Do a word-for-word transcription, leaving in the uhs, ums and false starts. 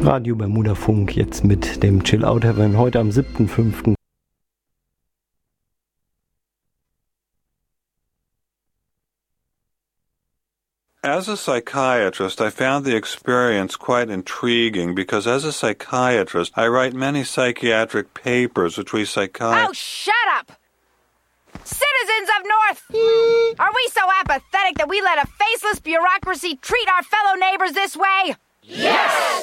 Radio Bermuda Funk jetzt mit dem Chill Out Heaven heute am siebten fünften As a psychiatrist, I found the experience quite intriguing because as a psychiatrist, I write many psychiatric papers which we psychiatrists... Oh, shut up! Citizens of North! Are we so apathetic that we let a faceless bureaucracy treat our fellow neighbors this way? Yes!